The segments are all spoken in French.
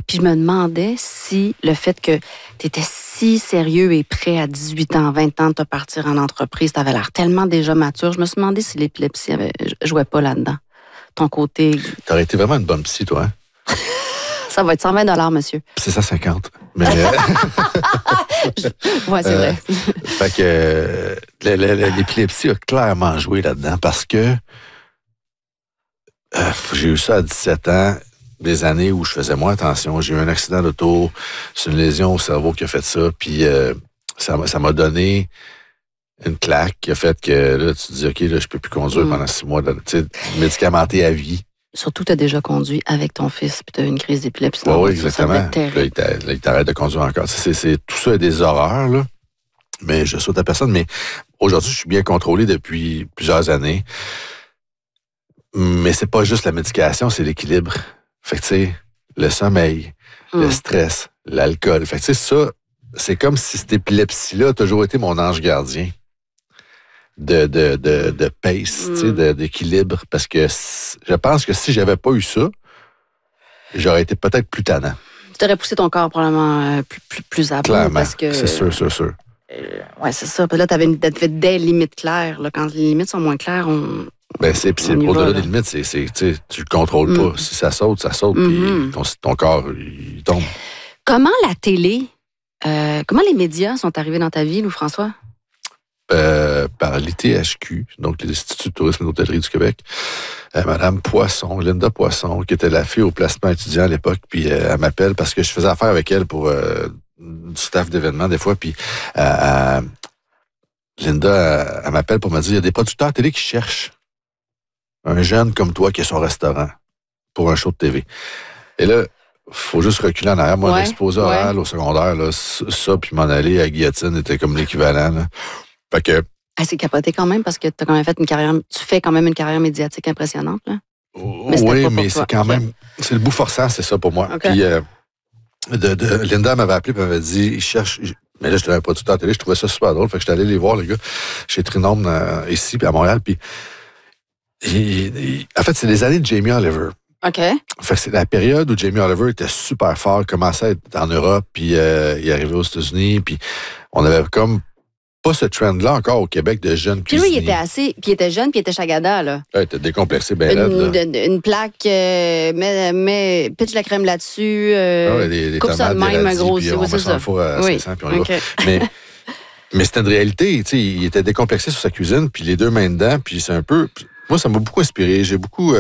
Puis je me demandais si le fait que tu étais si sérieux et prêt à 18 ans, 20 ans de te partir en entreprise, tu avais l'air tellement déjà mature. Je me suis demandé si l'épilepsie jouait pas là-dedans. Ton côté... T'aurais été vraiment une bonne psy, toi, hein? Ça va être 120 $, monsieur. C'est ça, 50. Mais... ouais, c'est vrai. Fait que l'épilepsie a clairement joué là-dedans parce que j'ai eu ça à 17 ans, des années où je faisais moins attention. J'ai eu un accident d'auto, c'est une lésion au cerveau qui a fait ça, puis ça m'a donné une claque qui a fait que là, tu te dis, OK, là, je peux plus conduire pendant 6 mois, tu sais, médicamenté à vie. Surtout, tu as déjà conduit avec ton fils, puis tu as eu une crise d'épilepsie. Oui, exactement. Là, il t'arrête de conduire encore. Tout ça est des horreurs, là. Mais je saute à personne. Mais aujourd'hui, je suis bien contrôlé depuis plusieurs années. Mais c'est pas juste la médication, c'est l'équilibre. Fait que, tu sais, le sommeil, le stress, l'alcool. Fait que, tu sais, ça, c'est comme si cette épilepsie-là a toujours été mon ange gardien de pace, tu sais, d'équilibre. Parce que je pense que si j'avais pas eu ça, j'aurais été peut-être plus tannant. Tu aurais poussé ton corps probablement plus à bout. Clairement, parce que, c'est sûr. Oui, c'est ça. Puis là, tu avais des limites claires. Là. Quand les limites sont moins claires, c'est au-delà des limites, tu le contrôles pas. Si ça saute, puis ton corps, il tombe. Comment la télé, comment les médias sont arrivés dans ta vie, Loup-François? Par l'ITHQ, donc l'Institut de tourisme et d'hôtellerie du Québec. Madame Poisson, Linda Poisson, qui était la fille au placement étudiant à l'époque, puis elle m'appelle parce que je faisais affaire avec elle pour du staff d'événements des fois, puis Linda, elle m'appelle pour me dire, il y a des producteurs télé qui cherchent un jeune comme toi qui a son restaurant pour un show de TV. Et là, faut juste reculer en arrière. Moi, l'exposé oral au secondaire, là, ça, puis m'en aller à Guillotine était comme l'équivalent. Là. Fait que... c'est capoté quand même parce que t'as quand même fait une carrière... Tu fais quand même une carrière médiatique impressionnante, là. Mais c'est quand même... C'est le bout forçant, c'est ça pour moi. Okay. Puis Linda m'avait appelé et m'avait dit, il cherche... Mais là, j'étais un producteur télé, je trouvais ça super drôle. Fait que j'étais allé les voir, les gars, chez Trinôme, ici, puis à Montréal. Puis en fait, c'est les années de Jamie Oliver. OK. Fait que c'est la période où Jamie Oliver était super fort, commençait à être en Europe, puis il est arrivé aux États-Unis, puis on avait comme pas ce trend-là encore au Québec de jeunes cuisiniers. Puis lui, il était jeune, puis il était chagada, là. Ouais, il était décomplexé, ben raide, là. Une plaque, pitch la crème là-dessus, des coupe ça de même, un gros... Puis on va sur un four à 500, puis on y va. Mais c'était une réalité, tu sais, il était décomplexé sur sa cuisine, puis les deux mains dedans, puis c'est un peu... Moi, ça m'a beaucoup inspiré. J'ai beaucoup...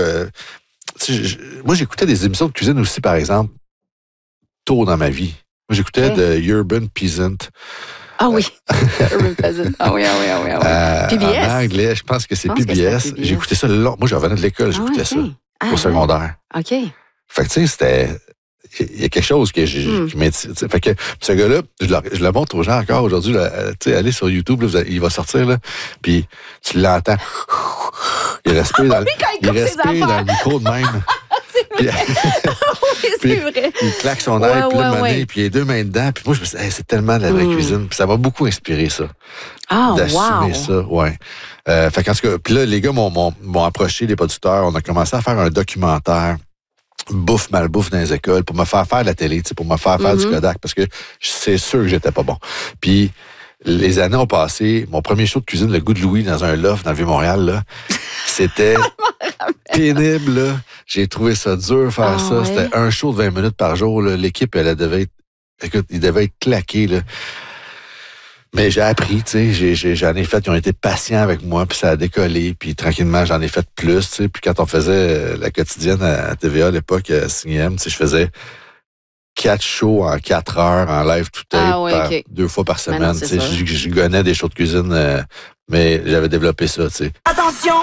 moi, j'écoutais des émissions de cuisine aussi, par exemple, tôt dans ma vie. Moi, j'écoutais de Urban Peasant. Ah oui, Urban Peasant. Ah oui. PBS. En anglais, je pense que c'est PBS. J'écoutais ça long. Moi, je revenais de l'école, j'écoutais ça au secondaire. OK. Fait que, tu sais, c'était... Il y a quelque chose qui m'intéresse. Fait que ce gars-là, je le montre aux gens encore aujourd'hui. Tu sais, allez sur YouTube, là, il va sortir, là, puis tu l'entends. Il respire dans le micro de même. C'est vrai. C'est vrai. Il claque son air, puis les deux mains dedans. Puis moi, je me suis dit, c'est tellement de la vraie cuisine. Puis ça m'a beaucoup inspiré, ça. D'assumer ça, ouais. Fait qu'en tout cas, puis là, les gars m'ont approché, les producteurs. On a commencé à faire un documentaire malbouffe dans les écoles pour me faire faire de la télé, pour me faire faire du Kodak, parce que c'est sûr que j'étais pas bon. Puis les années ont passé. Mon premier show de cuisine, Le Goût de Louis, dans un loft dans le Vieux-Montréal, là, c'était pénible, là. J'ai trouvé ça dur faire ça. Ouais. C'était un show de 20 minutes par jour, là. L'équipe, il devait être claqué, là. Mais j'ai appris, tu sais, j'en ai fait, ils ont été patients avec moi, puis ça a décollé, puis tranquillement, j'en ai fait plus, tu sais. Puis quand on faisait la quotidienne à TVA à l'époque, à 6e, tu sais, je faisais 4 shows en 4 heures, en live tout tape, 2 fois par semaine, tu sais. Je gonnais des shows de cuisine, mais j'avais développé ça, tu sais. Attention!